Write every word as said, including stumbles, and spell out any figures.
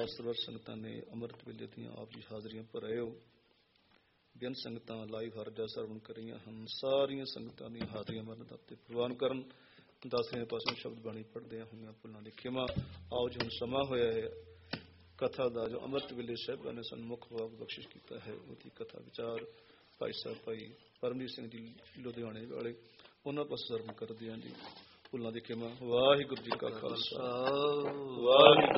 ਆਪ ਸਰਵ ਸੰਗਤਾਂ ਨੇ ਅੰਮ੍ਰਿਤ ਵੇਲੇ ਦੀਆਂ ਆਪ ਜੀ ਹਾਜ਼ਰੀਆਂ ਭਰ ਹੋ। ਬੇਅੰਤ ਸੰਗਤਾਂ ਲਾਈਵ ਹਰਜਾ ਸਰਵਣ ਕਰ ਰਹੀਆਂ ਹਨ। ਸਾਰੀਆਂ ਸੰਗਤਾਂ ਦੀਆਂ ਹਾਜ਼ਰੀਆਂ ਮਰਨ ਦਾਤੇ ਪ੍ਰਵਾਨ ਕਰਨ। ਦਸਵੇਂ ਪਾਸੋਂ ਸ਼ਬਦ ਬਾਣੀ ਪੜ੍ਹਦਿਆਂ ਹੋਈਆਂ ਭੁੱਲਾਂ ਦੀ ਖਿਮਾ। ਆਓ ਜੀ ਹੁਣ ਸਮਾਂ ਹੋਇਆ ਹੈ ਕਥਾ ਦਾ, ਜੋ ਅੰਮ੍ਰਿਤ ਵੇਲੇ ਸਾਹਿਬਾਂ ਨੇ ਸਾਨੂੰ ਮੁੱਖ ਭਾਗ ਬਖਸ਼ਿਸ਼ ਕੀਤਾ ਹੈ, ਉਹਦੀ ਕਥਾ ਵਿਚਾਰ ਭਾਈ ਸਾਹਿਬ ਭਾਈ ਪਰਮਜੀਤ ਸਿੰਘ ਜੀ ਲੁਧਿਆਣੇ ਵਾਲੇ, ਉਹਨਾਂ ਪਾਸੋਂ ਸਰਵਣ ਕਰਦੇ ਹਾਂ ਜੀ। ਭੁੱਲਾਂ ਦੀ ਖਿਮਾ। ਵਾਹਿਗੁਰੂ ਜੀ ਕਾ ਖਾਲਸਾ, ਵਾਹਿਗੁਰੂ।